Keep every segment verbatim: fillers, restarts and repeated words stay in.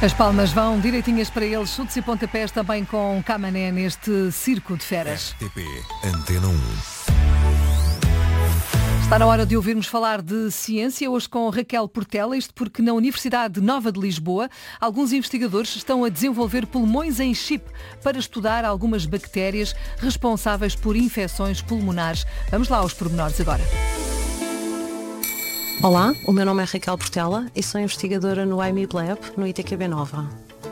As palmas vão direitinhas para eles, chutes e pontapés também com Camané neste circo de feras. R T P Antena um. Está na hora de ouvirmos falar de ciência, hoje com Raquel Portela, isto porque na Universidade Nova de Lisboa, alguns investigadores estão a desenvolver pulmões em chip para estudar algumas bactérias responsáveis por infecções pulmonares. Vamos lá aos pormenores agora. Olá, o meu nome é Raquel Portela e sou investigadora no I M I B Lab, no I T Q B Nova.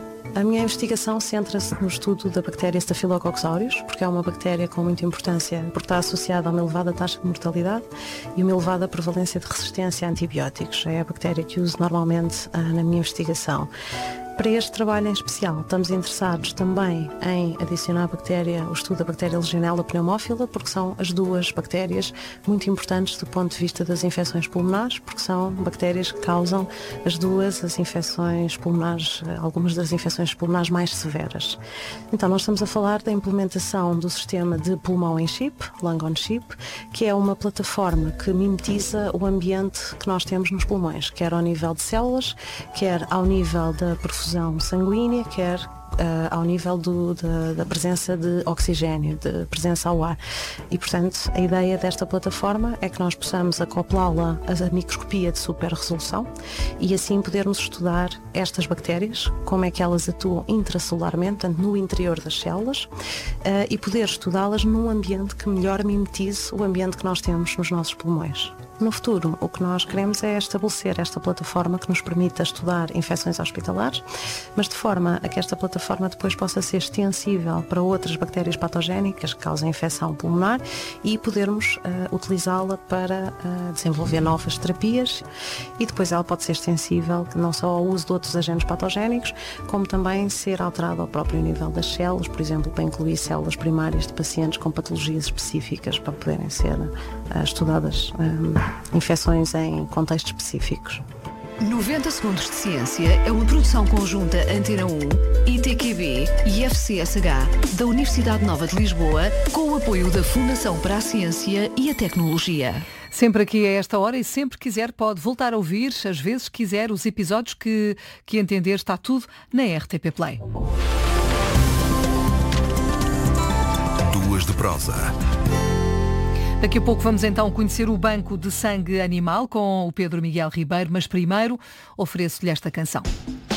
A minha investigação centra-se no estudo da bactéria Staphylococcus aureus, porque é uma bactéria com muita importância, porque está associada a uma elevada taxa de mortalidade e uma elevada prevalência de resistência a antibióticos. É a bactéria que uso normalmente ah, na minha investigação. Para este trabalho em especial, estamos interessados também em adicionar a bactéria, o estudo da bactéria Legionella pneumófila, porque são as duas bactérias muito importantes do ponto de vista das infecções pulmonares, porque são bactérias que causam as duas as infecções pulmonares, algumas das infecções pulmonares mais severas. Então, nós estamos a falar da implementação do sistema de pulmão em chip, Lung on Chip, que é uma plataforma que mimetiza o ambiente que nós temos nos pulmões, quer ao nível de células, quer ao nível da perfusão sanguínea, quer Uh, ao nível do, da, da presença de oxigênio, de presença ao ar. E, portanto, a ideia desta plataforma é que nós possamos acoplá-la à microscopia de super resolução e assim podermos estudar estas bactérias, como é que elas atuam intracelularmente, portanto, no interior das células, uh, e poder estudá-las num ambiente que melhor mimetize o ambiente que nós temos nos nossos pulmões. No futuro, o que nós queremos é estabelecer esta plataforma que nos permita estudar infecções hospitalares, mas de forma a que esta plataforma depois possa ser extensível para outras bactérias patogénicas que causam infecção pulmonar e podermos uh, utilizá-la para uh, desenvolver novas terapias, e depois ela pode ser extensível não só ao uso de outros agentes patogénicos, como também ser alterada ao próprio nível das células, por exemplo, para incluir células primárias de pacientes com patologias específicas para poderem ser uh, estudadas um, infecções em contextos específicos. noventa segundos de ciência é uma produção conjunta Antena um, I T Q B e F C S H da Universidade Nova de Lisboa, com o apoio da Fundação para a Ciência e a Tecnologia. Sempre aqui a esta hora, e sempre quiser pode voltar a ouvir, às vezes quiser, os episódios que, que entender, está tudo na R T P Play. Duas de prosa. Daqui a pouco vamos então conhecer o Banco de Sangue Animal com o Pedro Miguel Ribeiro, mas primeiro ofereço-lhe esta canção.